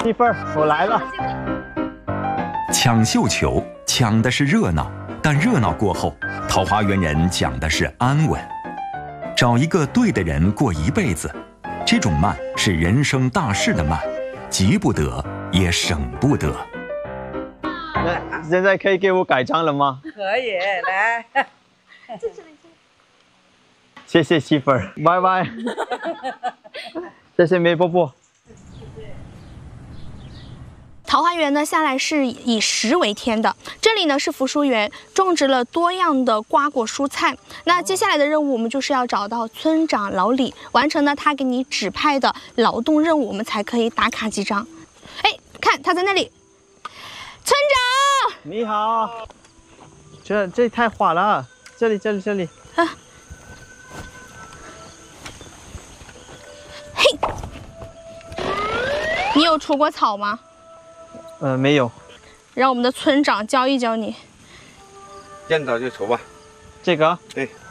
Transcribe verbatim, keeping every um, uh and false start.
一分，我来了。 抢绣球抢的是热闹，但热闹过后，桃花源人讲的是安稳。找一个对的人过一辈子，这种慢是人生大事的慢，急不得也省不得。 那现在可以给我盖章了吗？ 可以，来。 谢谢媳妇儿，拜拜。谢谢梅伯伯。 桃花源呢，向来是以食为天的。这里呢是福书园，种植了多样的瓜果蔬菜。那接下来的任务，我们就是要找到村长老李，完成呢他给你指派的劳动任务，我们才可以打卡记章。哎，看他在那里，村长， 你好。这这太滑了，这里这里这里。啊。 嘿，你有除过草吗？ 呃，没有。 让我们的村长教一教你。 见到就除吧。 这个？ 对。